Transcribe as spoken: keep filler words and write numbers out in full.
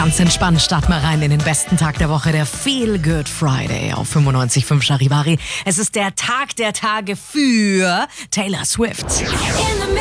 Ganz entspannt starten wir rein in den besten Tag der Woche, der Feel Good Friday auf fünfundneunzig Komma fünf Charivari. Es ist der Tag der Tage für Taylor Swift.